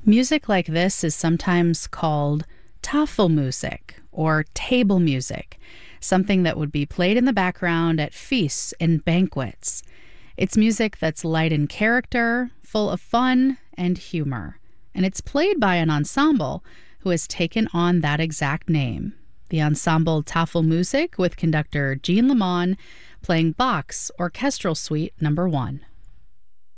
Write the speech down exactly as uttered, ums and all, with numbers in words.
Music like this is sometimes called Tafelmusik or table music, something that would be played in the background at feasts and banquets. It's music that's light in character, full of fun and humor, and it's played by an ensemble who has taken on that exact name. The ensemble Tafelmusik with conductor Jean Lamont playing Bach's Orchestral Suite Number One.